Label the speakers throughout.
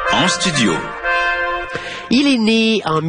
Speaker 1: En studio.
Speaker 2: Il est né en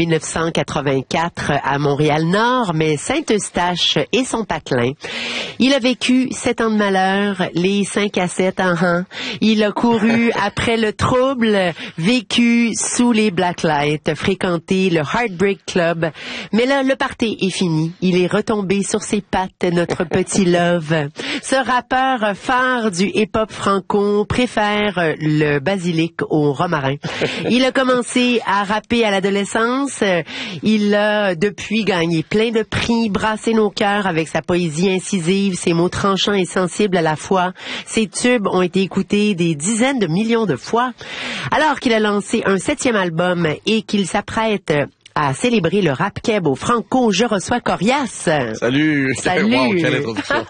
Speaker 2: 1984 à Montréal-Nord, mais Saint-Eustache est son patelin. Il a vécu 7 ans de malheur, les 5 à 7 ans. Il a couru après le trouble, vécu sous les blacklights, fréquenté le Heartbreak Club. Mais là, le party est fini. Il est retombé sur ses pattes, notre petit Love. Ce rappeur phare du hip-hop franco préfère le basilic au romarin. Il a commencé à rapper à l'adolescence. Il a depuis gagné plein de prix, brassé nos cœurs avec sa poésie incisive, ses mots tranchants et sensibles à la fois. Ses tubes ont été écoutés des dizaines de millions de fois. Alors qu'il a lancé un 7e album et qu'il s'apprête à célébrer le rap keb au Franco, je reçois Corias.
Speaker 3: Salut!
Speaker 2: Salut!
Speaker 3: Wow, quelle introduction!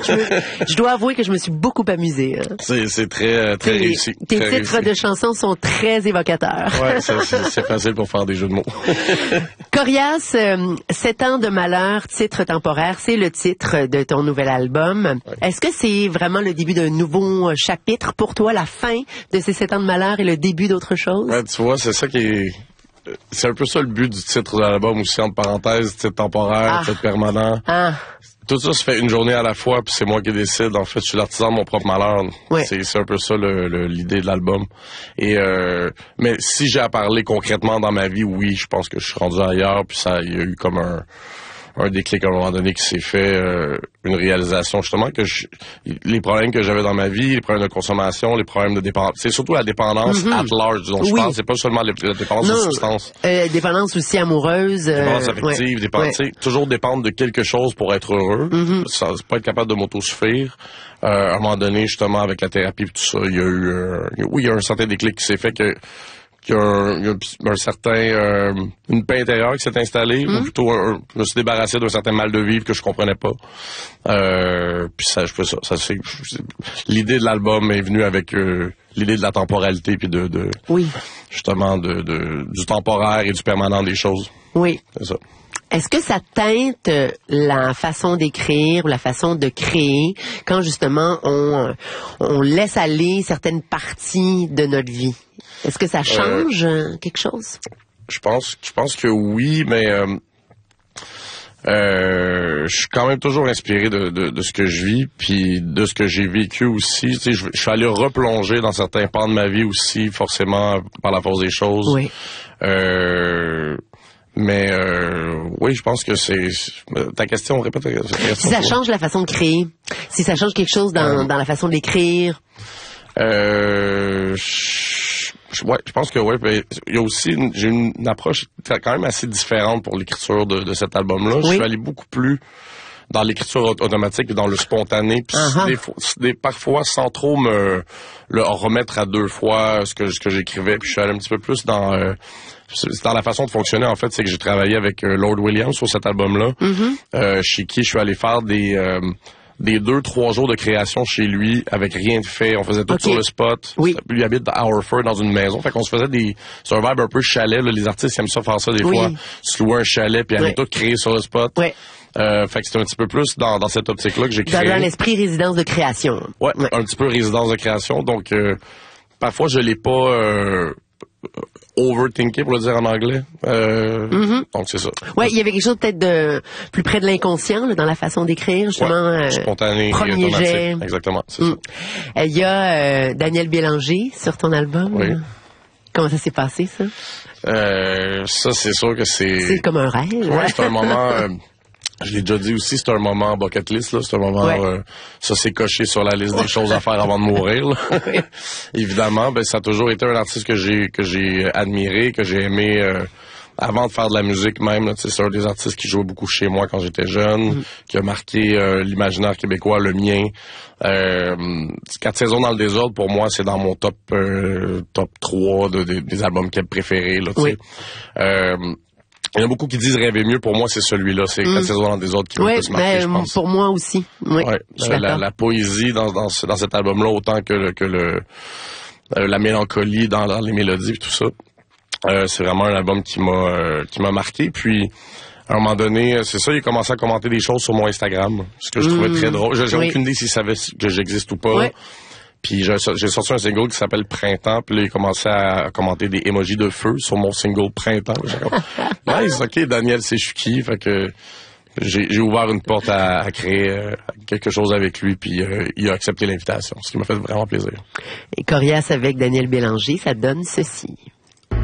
Speaker 2: je dois avouer que je me suis beaucoup amusée. Hein.
Speaker 3: C'est très réussi.
Speaker 2: Tes
Speaker 3: très
Speaker 2: titres
Speaker 3: réussi.
Speaker 2: de chansons sont très évocateurs.
Speaker 3: Ouais, c'est facile pour faire des jeux de mots.
Speaker 2: Corias, 7 ans de malheur, titre temporaire, c'est le titre de ton nouvel album.
Speaker 3: Ouais.
Speaker 2: Est-ce que c'est vraiment le début d'un nouveau chapitre pour toi, la fin de ces 7 ans de malheur et le début d'autre chose?
Speaker 3: Ouais, tu vois, c'est ça qui est... C'est un peu ça le but du titre de l'album aussi, entre parenthèses, titre temporaire, titre permanent.
Speaker 2: Ah.
Speaker 3: Tout ça se fait une journée à la fois, puis c'est moi qui décide. En fait, je suis l'artisan de mon propre malheur.
Speaker 2: Ouais.
Speaker 3: C'est un peu ça l'idée de l'album. Et mais si j'ai à parler concrètement dans ma vie, oui, je pense que je suis rendu ailleurs, puis il y a eu comme un déclic à un moment donné qui s'est fait, une réalisation justement que les problèmes que j'avais dans ma vie, les problèmes de consommation, les problèmes de dépendance, c'est surtout la dépendance at large dont je parle, c'est pas seulement la dépendance de substance.
Speaker 2: Dépendance aussi amoureuse.
Speaker 3: Dépendance affective, dépendance, toujours dépendre de quelque chose pour être heureux, c'est pas être capable de m'autosuffire. À un moment donné, justement, avec la thérapie et tout ça, il y a eu, il y a un certain déclic qui s'est fait qu'il y a un certain une paix intérieure qui s'est installée, ou plutôt je me suis débarrassé d'un certain mal de vivre que je comprenais pas. Puis ça c'est l'idée de l'album est venue avec l'idée de la temporalité puis justement du temporaire et du permanent des choses.
Speaker 2: Oui.
Speaker 3: C'est ça.
Speaker 2: Est-ce que ça teinte la façon d'écrire ou la façon de créer quand justement on laisse aller certaines parties de notre vie? Est-ce que ça change quelque chose?
Speaker 3: Je pense que oui, mais je suis quand même toujours inspiré de ce que je vis, puis de ce que j'ai vécu aussi. Tu sais, je suis allé replonger dans certains pans de ma vie aussi, forcément par la force des choses.
Speaker 2: Oui.
Speaker 3: Mais oui, je pense que c'est ta question. Répète ta question.
Speaker 2: Si ça change la façon de créer, si ça change quelque chose dans la façon de l'écrire.
Speaker 3: Ouais, je pense que ouais. Il y a aussi j'ai une approche quand même assez différente pour l'écriture de cet album-là. Je suis allé beaucoup plus dans l'écriture automatique et dans le spontané, puis parfois sans trop me le remettre à deux fois ce que j'écrivais. Puis je suis allé un petit peu plus dans la façon de fonctionner. En fait, c'est que j'ai travaillé avec Lord Williams sur cet album-là, chez qui je suis allé faire des 2-3 jours de création chez lui avec rien de fait. On faisait tout sur le spot.
Speaker 2: Oui.
Speaker 3: Lui il habite à Haverford dans une maison. Fait qu'on se faisait c'est un vibe un peu chalet, là. Les artistes aiment ça faire ça des fois. Se louer un chalet puis aller tout créer sur le spot.
Speaker 2: Oui.
Speaker 3: Fait que c'est un petit peu plus dans cette optique-là que j'ai créé.
Speaker 2: Dans l'esprit résidence de création.
Speaker 3: Ouais. Un petit peu résidence de création. Donc, parfois, je l'ai pas overthinké, pour le dire en anglais. Donc, c'est ça.
Speaker 2: Ouais, il y avait quelque chose peut-être de plus près de l'inconscient là, dans la façon d'écrire, justement.
Speaker 3: Spontané,
Speaker 2: premier
Speaker 3: automatique.
Speaker 2: jet.
Speaker 3: Exactement, c'est ça.
Speaker 2: Il y a Daniel Bélanger sur ton album.
Speaker 3: Oui.
Speaker 2: Comment ça s'est passé, ça?
Speaker 3: Ça, c'est sûr que c'est
Speaker 2: comme un rêve.
Speaker 3: Ouais, c'est un moment... je l'ai déjà dit aussi, c'est un moment bucket list, là. C'est un moment, ça c'est coché sur la liste des choses à faire avant de mourir, là. Évidemment, ça a toujours été un artiste que j'ai admiré, que j'ai aimé, avant de faire de la musique même, là. C'est un des artistes qui jouait beaucoup chez moi quand j'étais jeune, qui a marqué, l'imaginaire québécois, le mien. 4 saisons dans le désordre, pour moi, c'est dans mon top 3 des albums Keb préférés, là, tu sais. Il y en a beaucoup qui disent Rêver mieux. Pour moi, c'est celui-là. C'est 4 saisons dans des autres qui vont plus marquer, je pense.
Speaker 2: Pour moi aussi. Oui.
Speaker 3: La poésie dans cet album-là, autant que la mélancolie dans les mélodies et tout ça. C'est vraiment un album qui m'a marqué. Puis, à un moment donné, c'est ça, il a commencé à commenter des choses sur mon Instagram. Ce que je trouvais très drôle. J'ai aucune idée s'il savait que j'existe ou pas. Puis j'ai sorti un single qui s'appelle Printemps, puis là, il commençait à commenter des emojis de feu sur mon single Printemps. Nice, ok, Daniel, c'est je suis qui? Fait que j'ai ouvert une porte à créer quelque chose avec lui, puis il a accepté l'invitation, ce qui m'a fait vraiment plaisir.
Speaker 2: Et Corias avec Daniel Bélanger, ça donne ceci.